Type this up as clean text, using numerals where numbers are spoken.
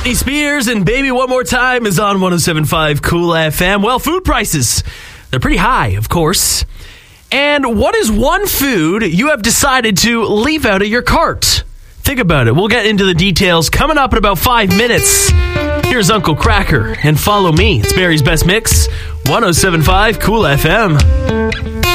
Britney Spears and Baby One More Time is on 107.5 Cool FM. Well, food prices, they're pretty high, of course. And what is one food you have decided to leave out of your cart? Think about it. We'll get into the details coming up in about 5 minutes. Here's Uncle Cracker and Follow Me. It's Barry's Best Mix, 107.5 Cool FM.